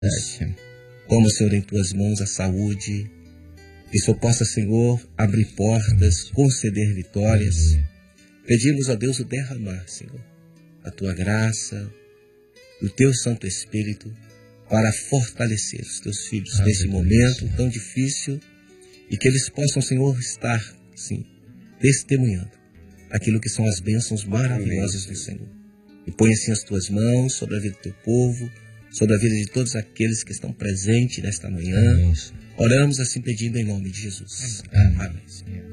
Toma, Senhor, em tuas mãos a saúde, que só possa, Senhor, abrir portas, conceder vitórias. Pedimos a Deus o derramar, Senhor, a tua graça, o teu Santo Espírito, para fortalecer os teus filhos nesse momento tão difícil e que eles possam, Senhor, estar, sim, testemunhando aquilo que são as bênçãos maravilhosas do Senhor. E põe assim as tuas mãos sobre a vida do teu povo, sobre a vida de todos aqueles que estão presentes nesta manhã. Oramos assim pedindo em nome de Jesus. Amém.